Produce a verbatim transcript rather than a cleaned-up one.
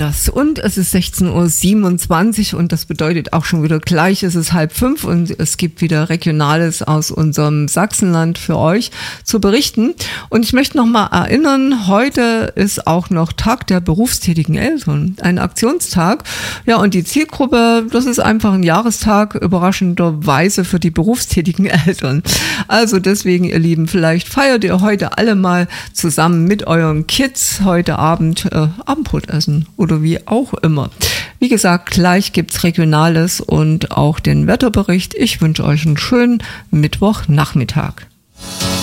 das. Und es ist sechzehn Uhr siebenundzwanzig und das bedeutet auch schon wieder gleich, es ist halb fünf und es gibt wieder Regionales aus unserem Sachsenland für euch zu berichten. Und ich möchte noch mal erinnern, heute ist auch noch Tag der berufstätigen Eltern, ein Aktionstag. Ja, und die Zielgruppe, das ist einfach ein Jahrestag, überraschenderweise für die berufstätigen Eltern. Also deswegen, ihr Lieben, vielleicht feiert ihr heute alle mal zusammen mit euren Kids heute Abend äh, Abendbrot essen oder wie auch immer. Wie gesagt, gleich gibt's Regionales und auch den Wetterbericht. Ich wünsche euch einen schönen Mittwochnachmittag.